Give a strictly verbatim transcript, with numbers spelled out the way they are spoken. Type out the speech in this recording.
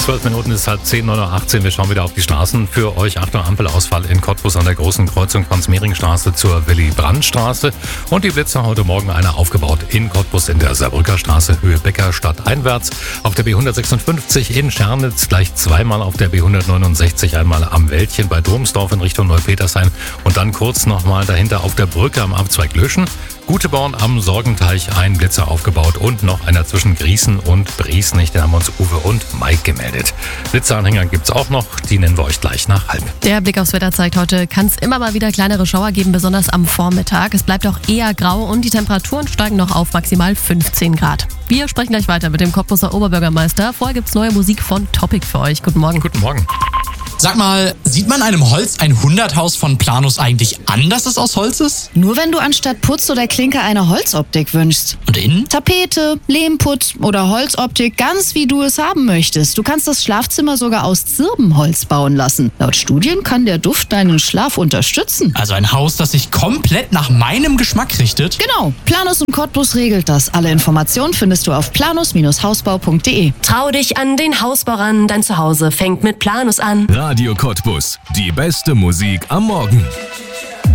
Zwölf Minuten ist halb zehn, neun Uhr achtzehn. Wir schauen wieder auf die Straßen. Für euch Achtung, Ampelausfall in Cottbus an der großen Kreuzung Franz-Mehring-Straße zur Willy-Brandt-Straße. Und die Blitzer heute Morgen einer aufgebaut in Cottbus in der Saarbrücker Straße, Höhe Becker, stadteinwärts. Auf der B hundertsechsundfünfzig in Schernitz, gleich zweimal auf der B hundertneunundsechzig, einmal am Wäldchen bei Domsdorf in Richtung Neupetershain. Und dann kurz nochmal dahinter auf der Brücke am Abzweig Löschen. Guteborn am Sorgenteich, ein Blitzer aufgebaut und noch einer zwischen Griesen und Briesnich. Den haben uns Uwe und Mike gemeldet. Blitzeranhänger gibt's auch noch, die nennen wir euch gleich nach halb. Der Blick aufs Wetter zeigt, heute kann es immer mal wieder kleinere Schauer geben, besonders am Vormittag. Es bleibt auch eher grau und die Temperaturen steigen noch auf maximal fünfzehn Grad. Wir sprechen gleich weiter mit dem Cottbuser Oberbürgermeister. Vorher gibt's neue Musik von Topic für euch. Guten Morgen. Guten Morgen. Sag mal, sieht man einem Holz ein Hunderthaus von Planus eigentlich an, dass es aus Holz ist? Nur wenn du anstatt Putz oder Klinker eine Holzoptik wünschst. Und innen? Tapete, Lehmputz oder Holzoptik, ganz wie du es haben möchtest. Du kannst das Schlafzimmer sogar aus Zirbenholz bauen lassen. Laut Studien kann der Duft deinen Schlaf unterstützen. Also ein Haus, das sich komplett nach meinem Geschmack richtet? Genau, Planus und Cottbus regelt das. Alle Informationen findest du auf planus Hausbau punkt de. Trau dich an den Hausbau ran, dein Zuhause fängt mit Planus an. Radio Cottbus, die beste Musik am Morgen.